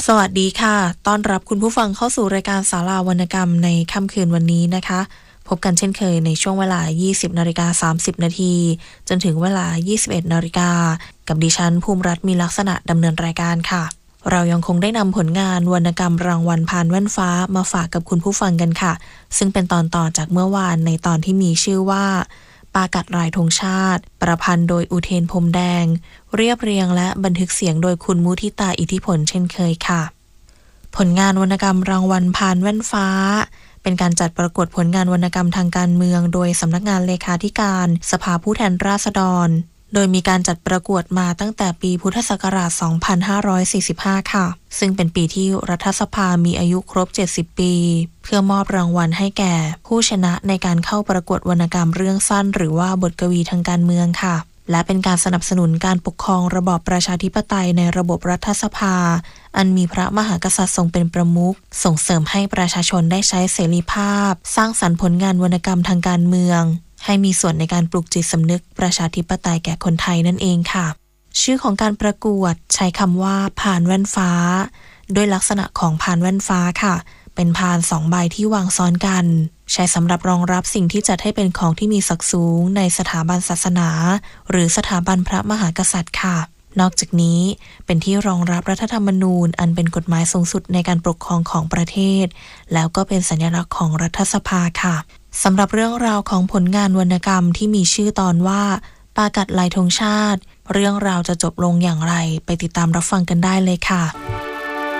สวัสดีค่ะต้อนรับคุณผู้ฟังเข้าสู่รายการศาลาวรรณกรรมในค่ำคืนวันนี้นะคะพบกันเช่นเคยในช่วงเวลา 20:30 นาทีจนถึงเวลา 21 นาฬิกากับดิฉันภูมิรัตน์มีลักษณะดำเนินรายการค่ะเรายังคงได้นำผลงานวรรณกรรมรางวัลพานแว่นฟ้ามาฝากกับคุณผู้ฟังกันค่ะซึ่งเป็นตอนต่อจากเมื่อวานในตอนที่มีชื่อว่าปากัดลายธงชาติประพันธ์โดยอุเทนพรมแดงเรียบเรียงและบันทึกเสียงโดยคุณมุทิตาอิทธิพลเช่นเคยค่ะผลงานวรรณกรรมรางวัลพานแว่นฟ้าเป็นการจัดประกวดผลงานวรรณกรรมทางการเมืองโดยสำนักงานเลขาธิการสภาผู้แทนราษฎรโดยมีการจัดประกวดมาตั้งแต่ปีพุทธศักราช 2545 ค่ะซึ่งเป็นปีที่รัฐสภามีอายุครบ 70 ปีเพื่อมอบรางวัลให้แก่ผู้ชนะในการเข้าประกวดวรรณกรรมเรื่องสั้นหรือว่าบทกวีทางการเมืองค่ะและเป็นการสนับสนุนการปกครองระบอบประชาธิปไตยในระบบรัฐสภาอันมีพระมหากษัตริย์ทรงเป็นประมุขส่งเสริมให้ประชาชนได้ใช้เสรีภาพสร้างสรรค์ผลงานวรรณกรรมทางการเมืองให้มีส่วนในการปลุกจิตสำนึกประชาธิปไตยแก่คนไทยนั่นเองค่ะชื่อของการประกวดใช้คำว่าพานแว่นฟ้าด้วยลักษณะของพานแว่นฟ้าค่ะเป็นพาน2ใบที่วางซ้อนกันใช้สำหรับรองรับสิ่งที่จัดให้เป็นของที่มีศักดิ์สูงในสถาบันศาสนาหรือสถาบันพระมหากษัตริย์ค่ะนอกจากนี้เป็นที่รองรับรัฐธรรมนูญอันเป็นกฎหมายสูงสุดในการปกครองของประเทศแล้วก็เป็นสัญลักษณ์ของรัฐสภาค่ะสำหรับเรื่องราวของผลงานวรรณกรรมที่มีชื่อตอนว่าปากัดลายธงชาติเรื่องราวจะจบลงอย่างไรไปติดตามรับฟังกันได้เลยค่ะ